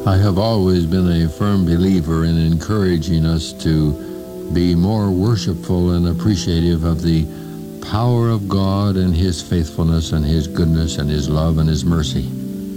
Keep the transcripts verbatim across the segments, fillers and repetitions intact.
I have always been a firm believer in encouraging us to be more worshipful and appreciative of the power of God and His faithfulness and His goodness and His love and His mercy.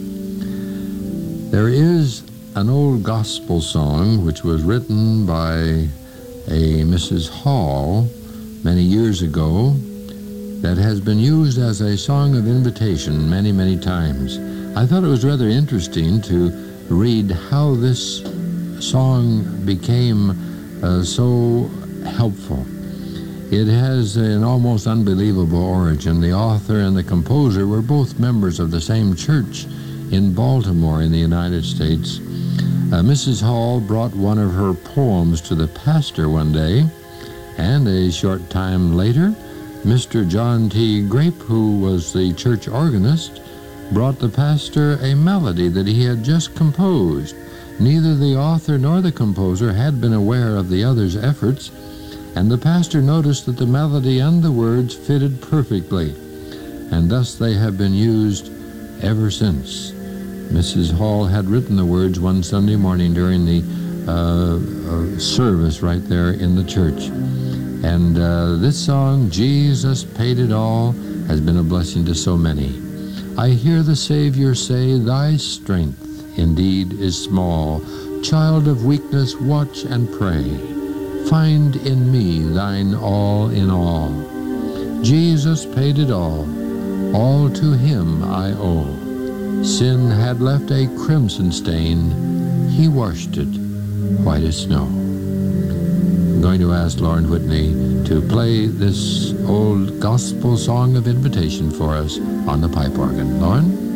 There is an old gospel song which was written by a Missus Hall many years ago that has been used as a song of invitation many, many times. I thought it was rather interesting to read how this song became uh, so helpful. It has an almost unbelievable origin. The author and the composer were both members of the same church in Baltimore in the United States. Uh, Missus Hall brought one of her poems to the pastor one day, and a short time later, Mister John T. Grape, who was the church organist, brought the pastor a melody that he had just composed. Neither the author nor the composer had been aware of the other's efforts, and the pastor noticed that the melody and the words fitted perfectly, and thus they have been used ever since. Missus Hall had written the words one Sunday morning during the uh, uh, service right there in the church. And uh, this song, Jesus Paid It All, has been a blessing to so many. I hear the Savior say, thy strength indeed is small. Child of weakness, watch and pray. Find in me thine all in all. Jesus paid it all. All to Him I owe. Sin had left a crimson stain. He washed it white as snow. I'm going to ask Lauren Whitney to play this old gospel song of invitation for us on the pipe organ. Lauren?